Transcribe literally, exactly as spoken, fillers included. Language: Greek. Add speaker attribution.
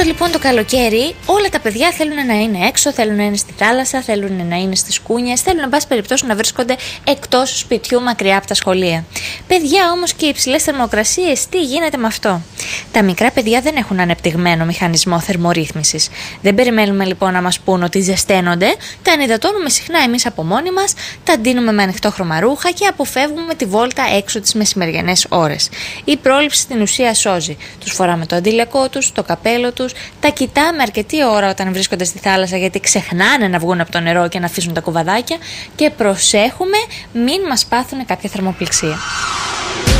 Speaker 1: Τώρα λοιπόν το καλοκαίρι όλα τα παιδιά θέλουν να είναι έξω, θέλουν να είναι στη θάλασσα, θέλουν να είναι στις κούνιες, θέλουν εν πάση περιπτώσει να βρίσκονται εκτός σπιτιού, μακριά από τα σχολεία. Παιδιά όμως και οι υψηλές θερμοκρασίες, τι γίνεται με αυτό? Τα μικρά παιδιά δεν έχουν ανεπτυγμένο μηχανισμό θερμορύθμισης. Δεν περιμένουμε λοιπόν να μας πούν ότι ζεσταίνονται, τα ενυδατώνουμε συχνά εμείς από μόνοι μας, τα ντύνουμε με ανοιχτόχρωμα ρούχα και αποφεύγουμε τη βόλτα έξω τις μεσημεριανές ώρες. Η πρόληψη στην ουσία σώζει. Τους φοράμε το αντίλιακό τους, το καπέλο τους, τα κοιτάμε αρκετή ώρα όταν βρίσκονται στη θάλασσα γιατί ξεχνάνε να βγουν από το νερό και να αφήσουν τα κουβαδάκια και προσέχουμε μην μας πάθουν κάποια θερμοπληξία.